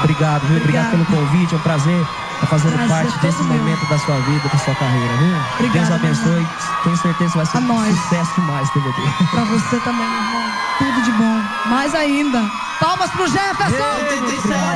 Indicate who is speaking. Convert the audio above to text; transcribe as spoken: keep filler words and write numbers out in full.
Speaker 1: Obrigado, viu? Obrigado,
Speaker 2: Obrigado.
Speaker 1: pelo convite. É um prazer estar fazendo
Speaker 2: Prazer
Speaker 1: parte
Speaker 2: todo
Speaker 1: desse
Speaker 2: meu.
Speaker 1: momento da sua vida, da sua carreira, viu?
Speaker 2: Obrigada,
Speaker 1: Deus abençoe.
Speaker 2: meu
Speaker 1: Tenho certeza que vai ser
Speaker 2: A
Speaker 1: um
Speaker 2: nós.
Speaker 1: sucesso demais, T V B.
Speaker 2: Pra você também, meu irmão. Tudo de bom. Mais ainda. Palmas pro Jefferson!
Speaker 1: Obrigado.